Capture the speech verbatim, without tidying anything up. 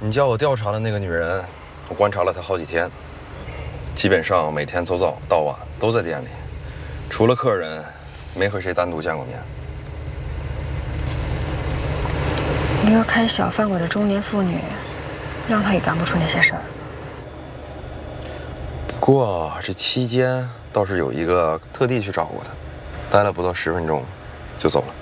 你叫我调查的那个女人，我观察了她好几天，基本上每天走早到晚都在店里，除了客人，没和谁单独见过面。 一个开小饭馆的中年妇女，让她也干不出那些事儿。 不过这期间倒是有一个特地去找过她，待了不到十分钟，就走了。